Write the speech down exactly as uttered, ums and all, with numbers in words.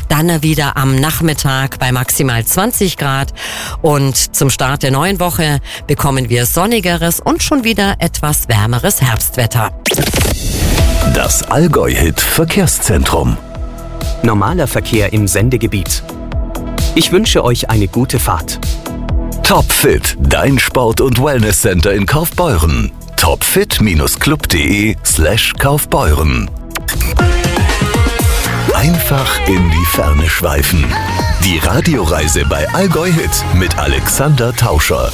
dann wieder am Nachmittag bei maximal zwanzig Grad. Und zum Start der neuen Woche bekommen wir sonnigeres und schon wieder etwas wärmeres Herbstwetter. Das Allgäu-Hit Verkehrszentrum. Normaler Verkehr im Sendegebiet. Ich wünsche euch eine gute Fahrt. Topfit, dein Sport- und Wellnesscenter in Kaufbeuren. topfit-club.de slash Kaufbeuren. Einfach in die Ferne schweifen. Die Radioreise bei Allgäu-Hit mit Alexander Tauscher.